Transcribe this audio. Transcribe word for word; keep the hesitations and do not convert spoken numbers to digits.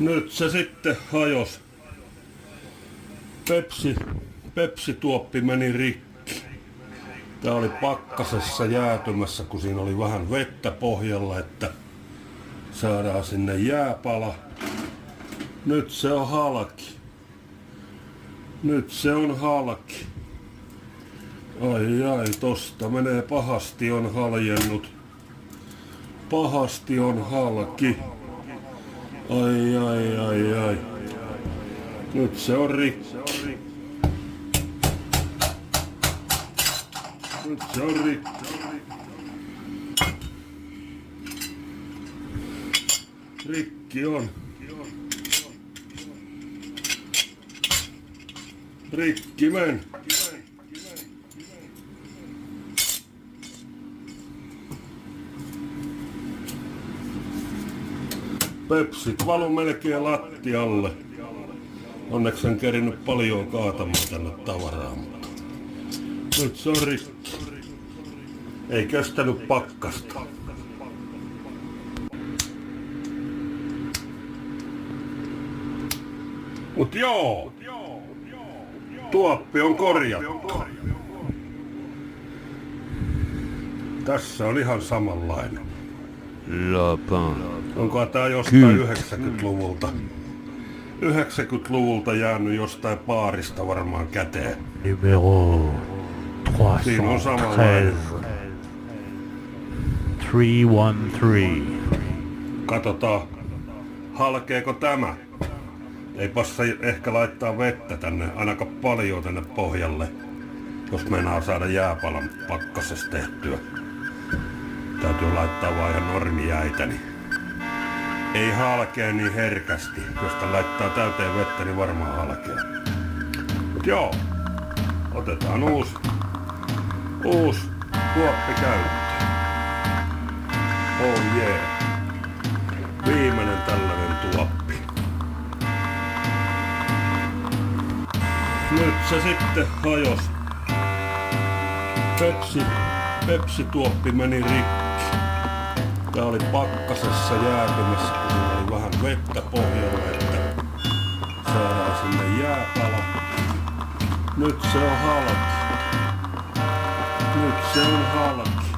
Nyt se sitten hajos. Pepsi, Pepsi-tuoppi meni rikki. Tää oli pakkasessa jäätymässä, kun siinä oli vähän vettä pohjalla, että saadaan sinne jääpala. Nyt se on halki. Nyt se on halki. Ai ai, tosta menee pahasti, on haljennut. Pahasti on halki. Ai ai ai ai. Nyt se on rikki. Nyt se on rikki. Rikki on. Rikki men. Pepsit valu melkein lattialle. Onneksi en kerinyt paljon kaatamaan tänne tavaraa, mutta nyt se on rikki. Ei kestänyt pakkasta. Mut joo, tuoppi on korjattu. Tässä on ihan samanlainen. Lapin. Onko tää jostain yhdeksänkymmentäluvulta? yhdeksänkymmentäluvulta jäänyt jostain baarista varmaan käteen. Numero Siinä on samanlainen. kolmesataakolmetoista. Katsotaan, halkeeko tämä. Ei passa ehkä laittaa vettä tänne, ainakaan paljon tänne pohjalle, jos meinaa saada jääpalan pakkasessa tehtyä. Täytyy laittaa vaan ihan normijäitä, niin ei halkee niin herkästi. Jos tän laittaa täyteen vettä, niin varmaan halkee. Mut joo, otetaan uusi, uusi tuoppi käyttöön. Oh yeah. Viimeinen tällainen tuoppi. Nyt se sitten hajos. Pepsi, Pepsi-tuoppi meni rikki. Tää oli pakkasessa jäätymässä, kun siinä oli vähän vettä pohjalla, että saadaan sinne jääpala. Nyt se on halki. Nyt se on halki.